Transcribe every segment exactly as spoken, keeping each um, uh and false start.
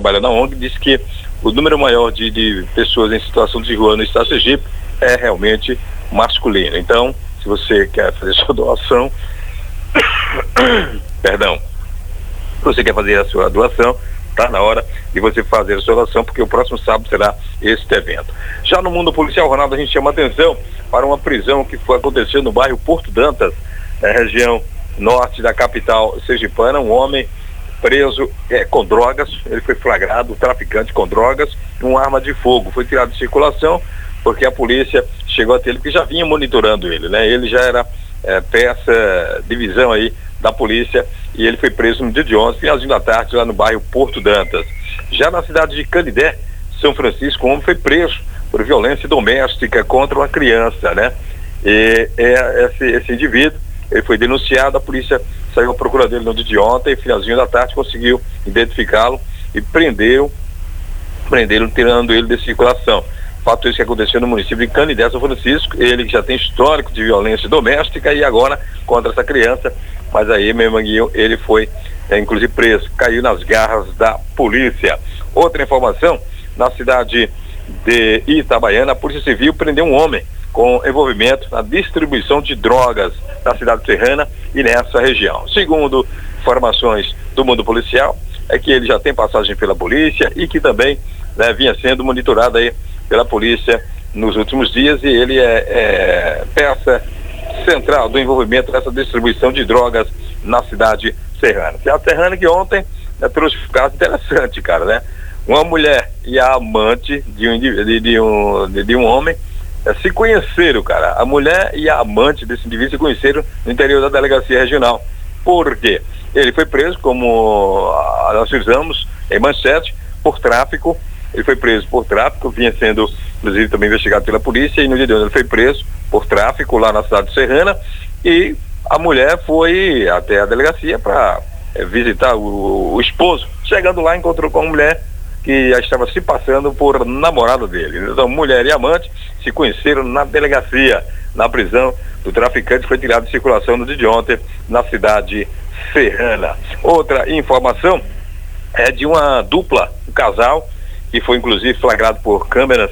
trabalha na O N G, disse que o número maior de, de pessoas em situação de rua no estado de Sergipe é realmente masculino. Então, se você quer fazer sua doação, perdão, se você quer fazer a sua doação, está na hora de você fazer a sua doação, porque o próximo sábado será este evento. Já no mundo policial, Ronaldo, a gente chama atenção para uma prisão que foi acontecendo no bairro Porto Dantas, na região norte da capital sergipana. Um homem preso é, com drogas, ele foi flagrado, traficante com drogas, uma arma de fogo, foi tirado de circulação, porque a polícia chegou até ele, porque já vinha monitorando ele, né? Ele já era é, peça de visão aí da polícia, e ele foi preso no dia de ontem, finalzinho da tarde, lá no bairro Porto Dantas. Já na cidade de Canidé, São Francisco, um homem foi preso por violência doméstica contra uma criança, né? E é, esse, esse indivíduo, ele foi denunciado, a polícia saiu à procura dele no dia de ontem, finalzinho da tarde, conseguiu identificá-lo e prenderam, prenderam, tirando ele de circulação. Fato isso que aconteceu no município de Canidé, São Francisco, ele que já tem histórico de violência doméstica e agora contra essa criança, mas aí, meu irmão, ele foi, é, inclusive preso, caiu nas garras da polícia. Outra informação, na cidade de Itabaiana, a Polícia Civil prendeu um homem com envolvimento na distribuição de drogas na cidade serrana e nessa região. Segundo informações do mundo policial, é que ele já tem passagem pela polícia e que também, né, vinha sendo monitorado aí pela polícia nos últimos dias, e ele é, é peça central do envolvimento nessa distribuição de drogas na cidade serrana. A serrana que ontem, né, trouxe um caso interessante, cara, né? Uma mulher e a amante de um, de, de um, de, de um homem é, se conheceram, cara. A mulher e a amante desse indivíduo se conheceram no interior da delegacia regional. Por quê? Ele foi preso, como a, nós fizemos em Manchete, por tráfico. Ele foi preso por tráfico, vinha sendo, inclusive, também investigado pela polícia, e no dia de hoje ele foi preso por tráfico lá na cidade de Serrana, e a mulher foi até a delegacia para é, visitar o, o esposo. Chegando lá, encontrou com a mulher que já estava se passando por namorada dele. Então, mulher e amante se conheceram na delegacia, na prisão do traficante, que foi tirado de circulação no dia de ontem na cidade serrana. Outra informação é de uma dupla, um casal, que foi inclusive flagrado por câmeras,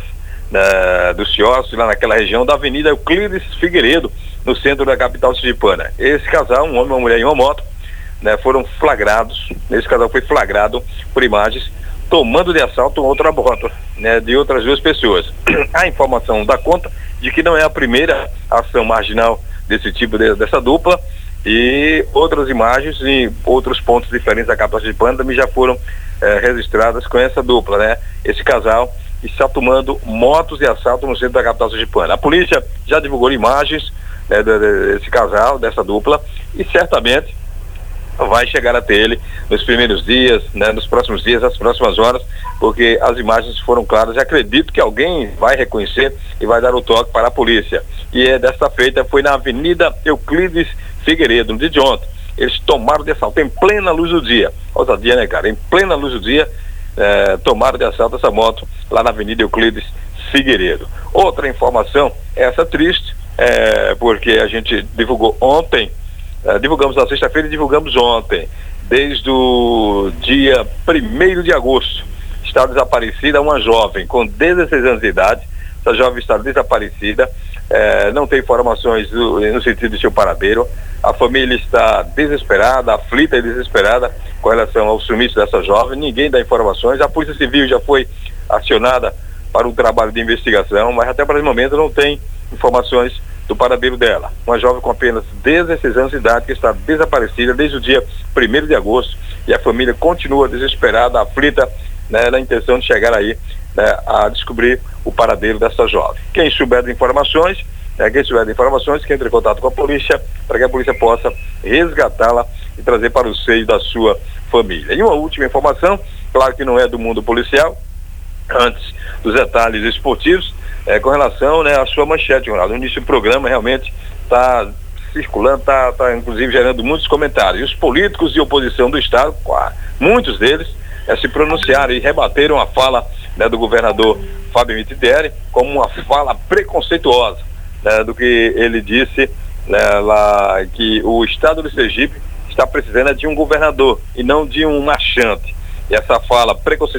né, do Ciossi, lá naquela região da Avenida Euclides Figueiredo, no centro da capital sergipana. Esse casal, um homem, uma mulher e uma moto, né, foram flagrados. Esse casal foi flagrado por imagens tomando de assalto outra moto, né, de outras duas pessoas. A informação dá conta de que não é a primeira ação marginal desse tipo de, dessa dupla, e outras imagens em outros pontos diferentes da capital sergipana também já foram eh, registradas com essa dupla, né? Esse casal está tomando motos de assalto no centro da capital sergipana. A polícia já divulgou imagens, né, desse casal, dessa dupla, e certamente vai chegar até ele nos primeiros dias, né, nos próximos dias, nas próximas horas, porque as imagens foram claras e acredito que alguém vai reconhecer e vai dar o toque para a polícia. E é desta feita, foi na Avenida Euclides Figueiredo, no dia de ontem. Eles tomaram de assalto em plena luz do dia. Ousadia, né, cara? Em plena luz do dia, eh, tomaram de assalto essa moto lá na Avenida Euclides Figueiredo. Outra informação, essa triste, eh, porque a gente divulgou ontem, Uh, divulgamos na sexta-feira e divulgamos ontem, desde o dia primeiro de agosto, está desaparecida uma jovem com dezesseis anos de idade. Essa jovem está desaparecida, uh, não tem informações do, no sentido de seu paradeiro. A família está desesperada, aflita e desesperada com relação ao sumiço dessa jovem. Ninguém dá informações. A Polícia Civil já foi acionada para um trabalho de investigação, mas até para o momento não tem informações do paradeiro dela. Uma jovem com apenas dezesseis anos de idade que está desaparecida desde o dia primeiro de agosto, e a família continua desesperada, aflita, né, na intenção de chegar aí, né, a descobrir o paradeiro dessa jovem. Quem souber de informações, né, quem souber de informações, que entre em contato com a polícia, para que a polícia possa resgatá-la e trazer para o seio da sua família. E uma última informação, claro que não é do mundo policial, antes dos detalhes esportivos, É, com relação, né, à sua manchete, Ronaldo. No início do programa realmente está circulando, está tá, inclusive gerando muitos comentários. E os políticos de oposição do estado, muitos deles, é, se pronunciaram e rebateram a fala, né, do governador Fábio Mitidieri como uma fala preconceituosa, né, do que ele disse, né, lá, que o estado de Sergipe está precisando de um governador e não de um marchante. E essa fala preconceituosa